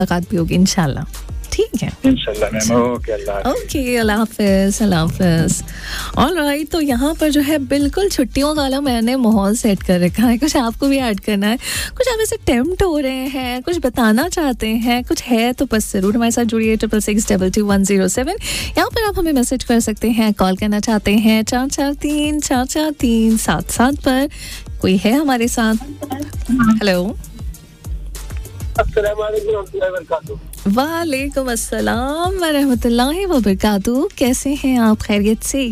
मुलाकात भी होगी इंशाल्लाह. ठीक है इंशाल्लाह मैम. ओके अल्लाह हाफिज. ऑलराइट, तो यहाँ पर जो है बिल्कुल छुट्टियों वाला मैंने माहौल सेट कर रखा है. कुछ आपको भी ऐड करना है, कुछ आप ऐसे टेम्प्ट हो रहे हैं, कुछ बताना चाहते हैं, कुछ है तो बस जरूर हमारे साथ जुड़िए. 66622107. यहाँ पर आप हमें मैसेज कर सकते हैं, कॉल करना चाहते हैं 443-443-77 पर. कोई है हमारे साथ? हेलो. वालेकुम अस्सलाम व रहमतुल्लाहि व बरकातुहू. कैसे हैं आप? खैरियत से?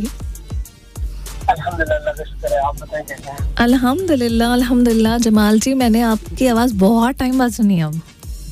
अल्हम्दुलिल्लाह. जमाल जी, मैंने आपकी आवाज़ बहुत टाइम बाद सुनी अब.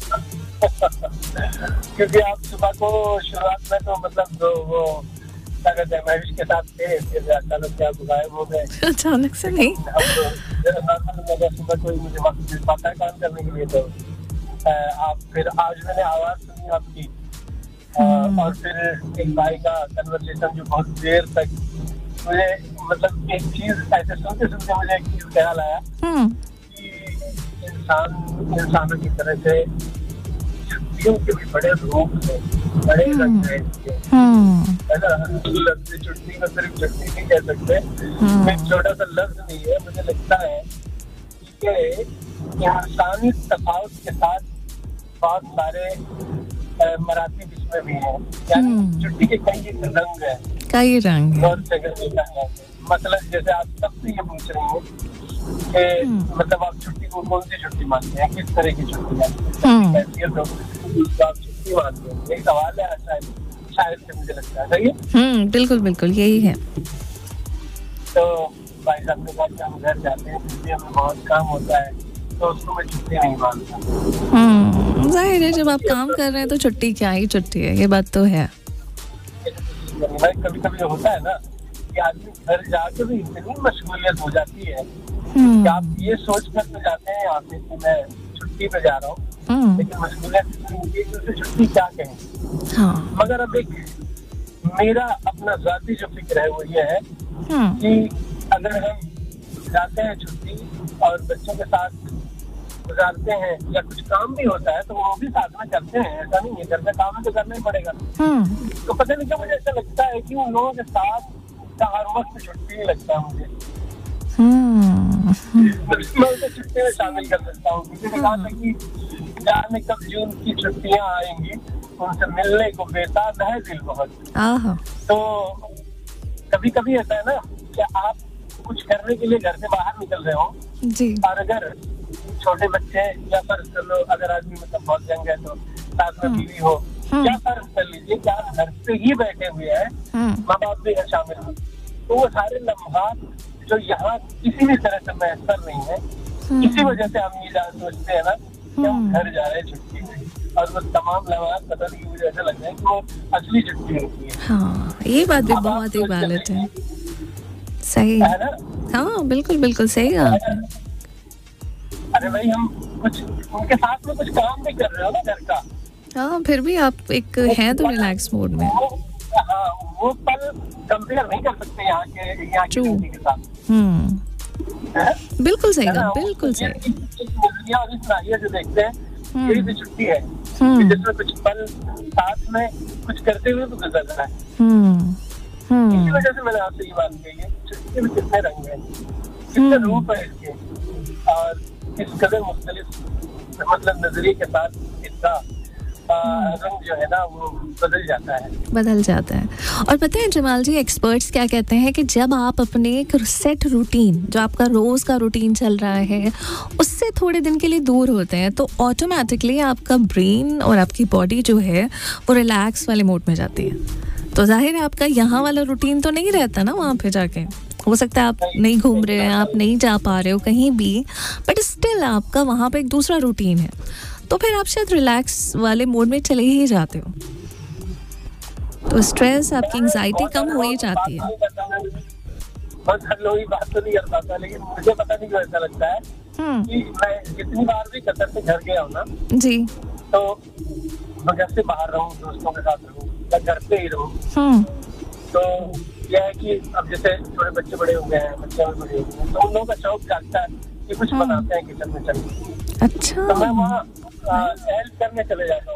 क्योंकि आप सुबह को शुरुआत में तो मतलब वो क्या कहते हैं महविश के साथ थे, फिर अचानक से आप गायब हो गए. अचानक से नहीं, सुबह कोई मुझे वक्त मिल पाता है काम करने के लिए, तो आप फिर आज मैंने आवाज सुनी आपकी. और फिर एक भाई का कन्वर्सेशन जो बहुत देर तक मुझे मतलब एक चीज ऐसे सुनते सुनते मुझे एक चीज ख्याल आया कि इंसानों की तरह से छुट्टियों के भी बड़े रूप हैं, बड़े रंग हैं इसके, है ना. छुट्टी को सिर्फ छुट्टी नहीं कह सकते, एक छोटा सा लफ्ज नहीं है. मुझे लगता है कि इंसानी तफावत के साथ बहुत सारे मरातिब इसमें भी हैं. यानी छुट्टी के कई रंग हैं, कई रंग. मतलब जैसे आप सबसे ये पूछ रहे हो कि मतलब आप छुट्टी को कौन सी छुट्टी मानते हैं, किस तरह की छुट्टी मानते हैं, तो आप छुट्टी मानते हैं. यही सवाल है शायद से मुझे लगता है. सही है. बिल्कुल बिल्कुल यही है. तो भाई साहब ने कहा कि हम घर जाते हैं, छुट्टी हमें बहुत काम होता है, तो उसको मैं छुट्टी नहीं मानता. जाहिर है, जब आप काम कर रहे हैं तो छुट्टी क्या ही छुट्टी है, ये बात तो है. कभी कभी होता है ना कि आदमी घर जाकर भी इतनी मशगूलियत हो जाती है कि आप ये सोच कर तो जाते हैं यहाँ पे कि मैं छुट्टी पे जा रहा हूँ, लेकिन मशगूलियत छुट्टी क्या कहें. मगर अब एक मेरा अपना जाती जो फिक्र है वो ये है कि अगर हम जाते हैं छुट्टी और बच्चों के साथ गुजारते हैं या कुछ काम भी होता है तो वो भी साथ में करते हैं. ऐसा नहीं है, घर में काम है तो करना ही पड़ेगा. तो पता नहीं क्यों मुझे ऐसा लगता है कि उन लोगों के साथ का हर वक्त छुट्टी नहीं लगता है मुझे. मैं उसे छुट्टी में शामिल कर सकता हूँ. किसी ने कहा था कि जाने कब जून की छुट्टियाँ आएंगी, उनसे मिलने को बेताब है दिल बहुत. तो कभी कभी ऐसा है ना कि आप कुछ करने के लिए घर से बाहर निकल रहे हो जी, और अगर छोटे बच्चे या पर चलो अगर आदमी मतलब बहुत यंग है तो साथ में बीवी हो, क्या फर्क कर लीजिए कि आप घर पे ही बैठे हुए हैं, माँ बाप भी शामिल हो, तो वो सारे लम्हात जो यहाँ किसी भी तरह से मैसर नहीं है, इसी वजह से हम ये सोचते हैं ना कि हम घर जा रहे हैं छुट्टी में, और वो तमाम लम्हात पता नहीं मुझे ऐसा लगता है कि वो असली छुट्टी होती है. ये बात भी बहुत ही वैलिड है. सही है ना. बिल्कुल बिल्कुल सही है. अरे भाई हम कुछ उनके साथ में कुछ काम भी कर रहे हो ना घर का, फिर भी आप एक हैं तो रिलैक्स मोड में. वो पल कंपेयर नहीं कर सकते यहाँ के जिंदगी के साथ. बिल्कुल सही कहा, बिल्कुल सही. दुनिया और इस नाहिया जो देखते हैं यही तो छुट्टी है, जिसमें कुछ पल साथ में कुछ करते हुए तो गुजर रहा है. इसी वजह से मैंने आपसे ये बात कही है, छुट्टी में कितने रंग हैं, कितने रूप है इसके, और इस कदर मुख्तलिफ मतलब नजरिए के साथ इसका रंग जो है ना वो बदल जाता है. और पता है जमाल जी, एक्सपर्ट्स क्या कहते हैं कि जब आप अपने एक सेट रूटीन, जो आपका रोज का रूटीन चल रहा है, उससे थोड़े दिन के लिए दूर होते हैं तो ऑटोमेटिकली आपका ब्रेन और आपकी बॉडी जो है वो रिलैक्स वाले मोड में जाती है. तो जाहिर है आपका यहाँ वाला रूटीन तो नहीं रहता ना वहाँ पे जाके. हो सकता है आप नहीं घूम रहे हैं, आप नहीं जा पा रहे हो कहीं भी, बट स्टिल आपका वहाँ पे एक दूसरा रूटीन है, तो फिर आप शायद रिलैक्स वाले मोड में चले ही जाते हो, तो स्ट्रेस, आपकी एंजाइटी कम हो ही जाती है. बस हर लोग बात तो नहीं कर पाता, लेकिन मुझे पता नहीं क्यों ऐसा लगता है कि मैं जितनी बार भी कतर से घर गया हूँ ना जी, तो मैं घर से बाहर रहूँ, दोस्तों के साथ रहूँ या घर पे ही रहूँ, तो यह है कि अब जैसे थोड़े बच्चे बड़े हो गए हैं, बच्चे बड़े हो गए हैं, तो उन लोगों का शौक जागता है कि कुछ बनाते हैं किचन में चल. अच्छा. तो मैं वहाँ हेल्प करने चले जाता हूँ।